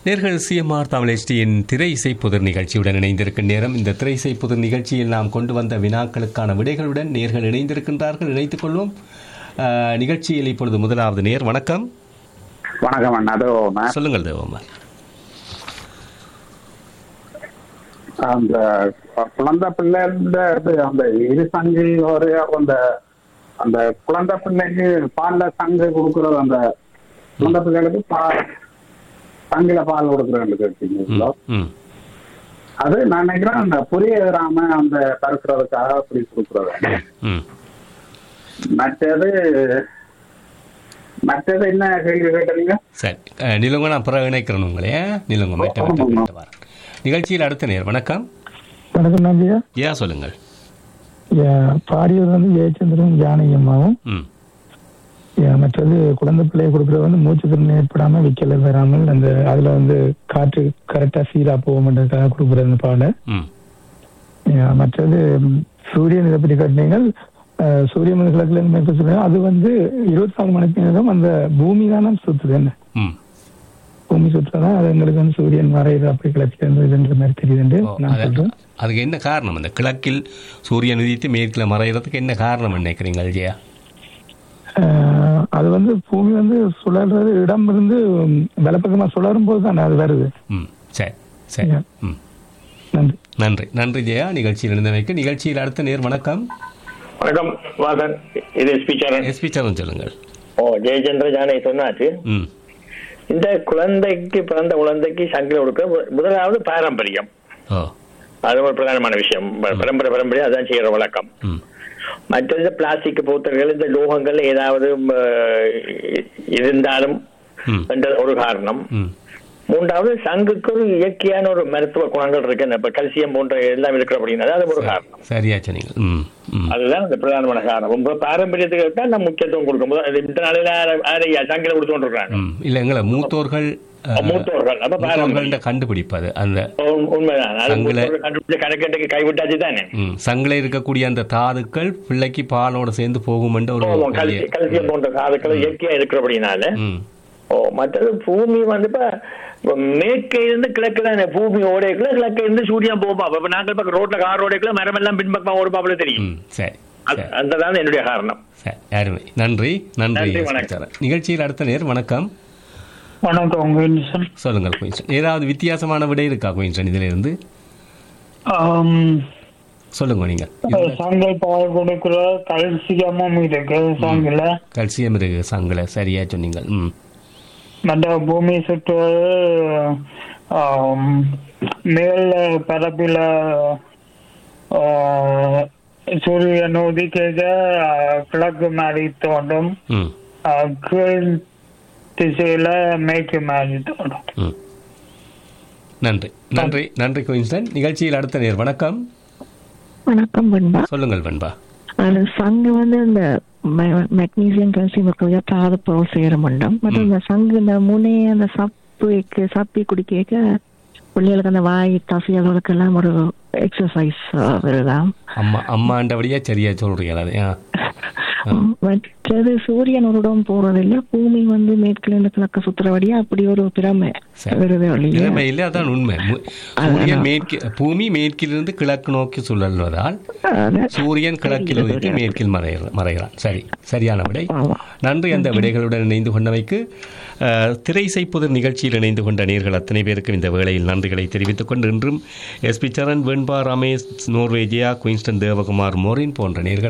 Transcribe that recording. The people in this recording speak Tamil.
நேர்கள் சிஎம்ஆர் தமிழ் HDயின் திரை இசை புதிர் நிகழ்ச்சியுடன் இணைந்திருக்கும் நேரம். இந்த திரை இசை புதிர் நிகழ்ச்சியில் நாம் கொண்டு வந்த வினாக்களுக்கான விடைகளுடன் நேர்கள் இணைந்திருக்கின்றார்கள். இணைத்துக் கொள்வோம். நிகழ்ச்சியில் இப்பொழுது முதலாவது நேர். வணக்கம். வணக்கம் அண்ணா. தேவகுமார். சொல்லுங்கள் தேவகுமார். அந்த குழந்தை பிள்ளை அந்த இரு சங்கு ஒரு அந்த அந்த குழந்தை பிள்ளைக்கு பால்ல சங்கு கொடுக்கறது, அந்த குழந்தை பிள்ளைகளுக்கு சங்கில பால் கொடுக்குறேன். அது நான் நினைக்கிறேன் அந்த புரியறாம அந்த தடுக்கிறதுக்காக அப்படி கொடுக்குறது. மற்றது என்ன கேள்வி கேட்டீங்க? சரி, நிலங்க நான் பிறகு இணைக்கிறேன் உங்களே. நிலங்க நிகழ்ச்சியில் அடுத்த நேர். வணக்கம். வணக்கம் நம்பியா. ஏன் சொல்லுங்கள். பாடியவர் வந்து ஜெயச்சந்திரன் ஜானகியம்மாவும். மற்றது குழந்தை பிள்ளையை கொடுக்கறது வந்து மூச்சு திறன் ஏற்படாம விக்கல வராமல் அந்த அதுல வந்து காற்று கரெக்டா சீரா போகும்ன்றதுக்காக கொடுக்கறது பாட. மற்றது சூரியன் இதை பற்றி கட்டினீங்கள். சூரிய கிழக்குல இருந்து சொல்லுங்க. அது வந்து 24 மணிக்கு நேரம் அந்த பூமி தானே சுத்துது. என்ன பூமி சுற்றுதான் அது எங்களுக்கு வந்து சூரியன் மறையுது அப்படி கிளச்சின்ற மாதிரி தெரியுது நான் சொல்றேன். அதுக்கு என்ன காரணம்? அந்த கிழக்கில் சூரியன் உதித்து மேற்கில் மறைகிறதுக்கு என்ன காரணம் நினைக்கிறீங்க அல்ஜியா? அது வந்து பூமி வந்து சுழல்றது இடம் இருந்து வலப்பக்கமா சுழரும் போது தானே அது வருது. சரி சரி. நன்றி நன்றி நன்றி ஜெயா. நிகழ்ச்சியில் இருந்தமைக்கு. நிகழ்ச்சியில் அடுத்த நேர். வணக்கம். வணக்கம் வாசன். இது எஸ்பி சரண் சொல்லுங்கள். ஜெயச்சந்திர ஜானகி சொன்னாச்சு. இந்த பிறந்த குழந்தைக்கு சங்கிலி கொடுக்க முதலாவது பாரம்பரியம். அது ஒரு பிரதானமான விஷயம். பரம்பரை அதான் செய்யற வழக்கம். மற்றது பிளாஸ்டிக் போத்தல்கள், இந்த லோகங்கள் ஏதாவது இருந்தாலும் என்ற ஒரு காரணம். மூன்றாவது சங்குக்கு ஒரு இயற்கையான ஒரு மருத்துவ குணங்கள் இருக்கு. இப்ப கல்சியம் போன்ற எல்லாம் இருக்கிற அப்படின்னா அது ஒரு காரணம். சரியா சொன்னீங்க. அதுதான் இந்த பிரதானமான காரணம். பாரம்பரியத்துக்கு தான் நம்ம முக்கியத்துவம் கொடுக்கும். இந்த நாளையில சங்கில கொடுத்து இருக்காங்க. இல்ல எங்களை மூத்தோர்கள் கண்டுபிடிப்பது அந்த கணக்கெட்டுக்கு கைவிட்டாச்சு தானே. சங்கில இருக்கக்கூடிய அந்த தாதுக்கள் பிள்ளைக்கு பாலோட சேர்ந்து போகும். கல்சியம் போன்ற தாதுக்கள் இயற்கையா இருக்கிற அப்படின்னால. மற்றது பூமி வந்து இப்ப மேற்கே இருந்து கிழக்கு தானே. பூமி ஓடைக்குள்ள கிழக்கு இருந்து சூரியன் போப்பா. இப்ப நாங்கள் பக்கம் ரோட்ல கார் ஓடைக்குள்ள மரம் எல்லாம் பின்பக்கமா ஓடுப்பாப்புல தெரியும். சரி, அதுதான் என்னுடைய காரணம். அருமை. நன்றி நன்றி. நிகழ்ச்சியில் அடுத்த நேர். வணக்கம். வணக்கம். சொல்லுங்கள் குயின்சன். ஏதாவது வித்தியாசமான விடை இருக்கா குயின்சன் இதுல இருந்து? சொல்லுங்க. நீங்க சங்கல் பால் கொடுக்கிற கல்சியமும் இருக்கு சங்கில. கல்சியம் இருக்கு சங்கில. சரியா சொன்னீங்க. மற்ற பூமி சுற்று மேல் பரப்பில சூரியன் உதிக்க கிழக்கு மாதிரி தோன்றும், கீழ் திசையில மேற்கு மாதிரி தோன்றும். நன்றி நன்றி நன்றி குயின்சன். நிகழ்ச்சியில் அடுத்த நேர். வணக்கம். வணக்கம் பண்பா. சொல்லுங்கள் பண்பா. அது சங்கு வந்து இந்த மெக்னீசியம் கால்சியம் இருக்கிற தாது பொருள் சேர மண்டம். மற்ற இந்த சங்கு இந்த முனைய அந்த சப்பி குடிக்க பிள்ளைகளுக்கு அந்த வாய் தசைகளுக்கு எல்லாம் ஒரு எக்ஸசைஸ் வருதாம். அம்மாண்டபடியா சரியா சொல்றீங்க. அது மற்றது சூரியன் ஒரு இடம் போறதில்லை. பூமி வந்து மேற்குல இருந்து கிழக்க சுத்துறபடியா அப்படி ஒரு திறமை இல்லை. அதான் உண்மை. பூமி மேற்கிலிருந்து கிழக்கு நோக்கி சுழல்வதால் சூரியன் கிழக்கில் உதித்து மேற்கில் மறைகிறான். சரி, சரியான விடை. நன்றி. அந்த விடைகளுடன் இணைந்து கொண்டமைக்கு. திரைசை புதிர் நிகழ்ச்சியில் இணைந்து கொண்ட நேர்கள் அத்தனை பேருக்கும் இந்த வேளையில் நன்றிகளை தெரிவித்துக் கொண்டு இன்றும் எஸ்பி சரண், வெண்பா ரமேஷ், நோர்வே ஜெயா, குயின்ஸ்டன் தேவகுமார், மோரின் போன்ற நேர்கள்